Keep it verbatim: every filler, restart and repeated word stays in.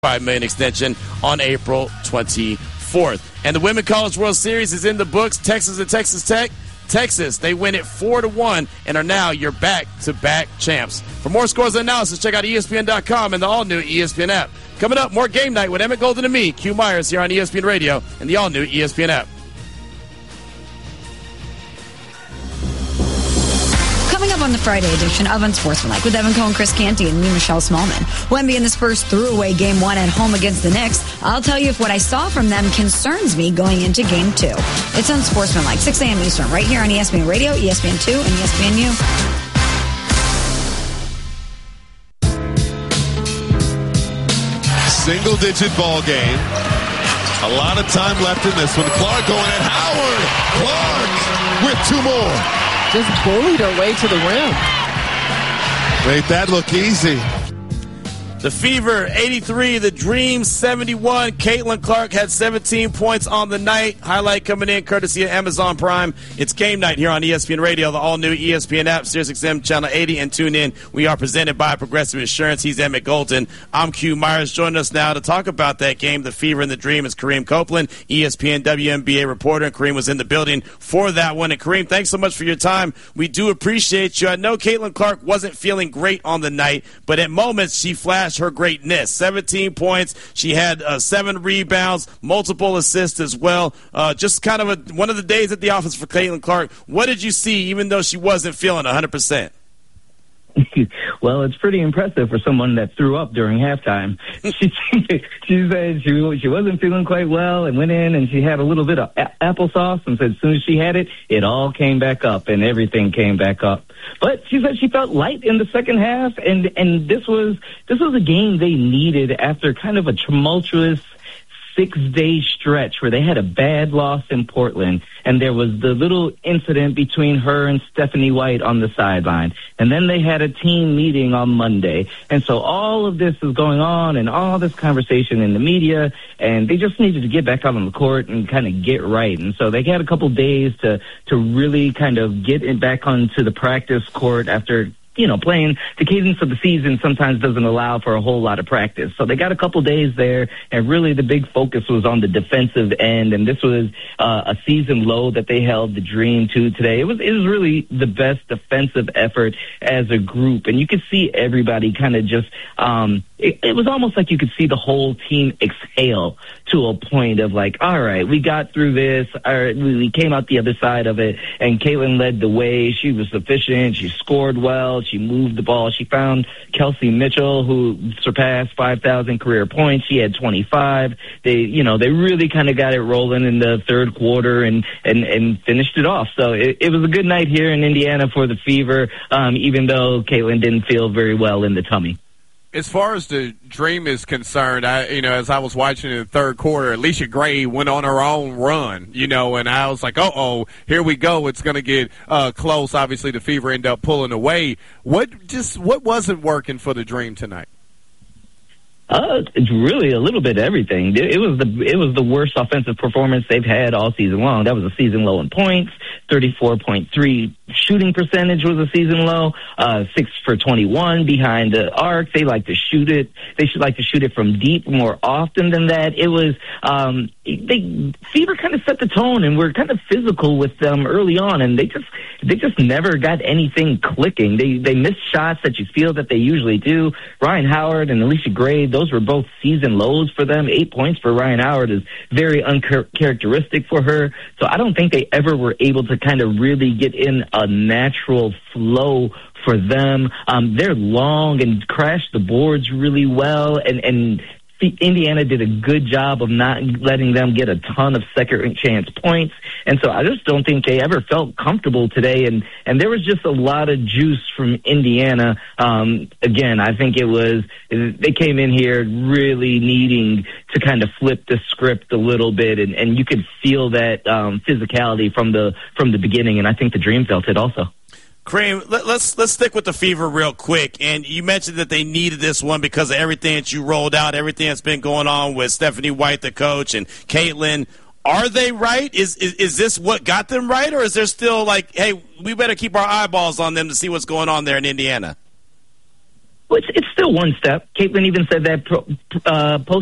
five million dollars extension on April twenty-fourth. And the Women's College World Series is in the books. Texas and Texas Tech. Texas, they win it four to one and are now your back-to-back champs. For more scores and analysis, check out E S P N dot com and the all-new E S P N app. Coming up, more Game Night with Emmett Golden and me, Q Myers, here on E S P N Radio and the all-new E S P N app. Coming up on the Friday edition of Unsportsmanlike with Evan Cohen, Chris Canty, and me, Michelle Smallman. Wemby and the Spurs threw away game one at home against the Knicks. I'll tell you if what I saw from them concerns me going into game two. It's Unsportsmanlike, six a.m. Eastern, right here on E S P N Radio, E S P N two, and E S P N U. Single-digit ball game. A lot of time left in this one. Clark going at Howard. Clark with two more. Just bullied her way to the rim. Made that look easy. The Fever, eighty-three. The Dream, seventy-one. Caitlin Clark had seventeen points on the night. Highlight coming in courtesy of Amazon Prime. It's Game Night here on E S P N Radio, the all-new E S P N app, SiriusXM Channel eighty, and tune in. We are presented by Progressive Insurance. He's Emmett Golden. I'm Q Myers. Joining us now to talk about that game, the Fever and the Dream, is Kareem Copeland, E S P N W N B A reporter. And Kareem was in the building for that one. And Kareem, thanks so much for your time. We do appreciate you. I know Caitlin Clark wasn't feeling great on the night, but at moments she flashed her greatness. seventeen points. She had uh, seven rebounds, multiple assists as well. Uh, just kind of a, one of the days at the office for Caitlin Clark. What did you see, even though she wasn't feeling one hundred percent? Well, it's pretty impressive for someone that threw up during halftime. she, she said she, she wasn't feeling quite well and went in and she had a little bit of a- applesauce and said as soon as she had it, it all came back up and everything came back up. But she said she felt light in the second half, and, and this was this was a game they needed after kind of a tumultuous six-day stretch where they had a bad loss in Portland, and there was the little incident between her and Stephanie White on the sideline. And then they had a team meeting on Monday. And so all of this is going on and all this conversation in the media, and they just needed to get back out on the court and kind of get right. And so they had a couple days to, to really kind of get it back onto the practice court after you know, playing the cadence of the season sometimes doesn't allow for a whole lot of practice. So they got a couple days there, and really the big focus was on the defensive end, and this was uh, a season low that they held the Dream to today. It was it was really the best defensive effort as a group, and you could see everybody kind of just um, it, it was almost like you could see the whole team exhale to a point of like, all right, we got through this, all right, we came out the other side of it, and Caitlin led the way. She was efficient, she scored well, she moved the ball. She found Kelsey Mitchell, who surpassed five thousand career points. She had twenty-five. They, you know, they really kind of got it rolling in the third quarter and, and, and finished it off. So it, it was a good night here in Indiana for the Fever, um, even though Caitlin didn't feel very well in the tummy. As far as the Dream is concerned, I, you know, as I was watching in the third quarter, Alicia Gray went on her own run, you know, and I was like, uh-oh, here we go. It's going to get uh, close. Obviously, the Fever ended up pulling away. What just what wasn't working for the Dream tonight? Uh, it's really a little bit of everything. It was the it was the worst offensive performance they've had all season long. That was a season low in points. thirty-four point three shooting percentage was a season low. Uh, six for twenty-one behind the arc. They like to shoot it. They should like to shoot it from deep more often than that. It was um, they Fever kind of set the tone and were kind of physical with them early on, and they just they just never got anything clicking. They they missed shots that you feel that they usually do. Ryan Howard and Alicia Gray, those were both season lows for them. Eight points for Ryan Howard is very uncharacteristic for her. So I don't think they ever were able to kind of really get in a natural flow for them. Um, they're long and crash the boards really well, and, and Indiana did a good job of not letting them get a ton of second chance points. And so I just don't think they ever felt comfortable today. And, and there was just a lot of juice from Indiana. Um, again, I think it was, they came in here really needing to kind of flip the script a little bit. And, and you could feel that um, physicality from the, from the beginning. And I think the Dream felt it also. Kareem, let, let's let's stick with the Fever real quick. And you mentioned that they needed this one because of everything that you rolled out, everything that's been going on with Stephanie White, the coach, and Caitlin. Are they right? Is, is is this what got them right, or is there still like, hey, we better keep our eyeballs on them to see what's going on there in Indiana? Well, it's, it's still one step. Caitlin even said that pro, uh, post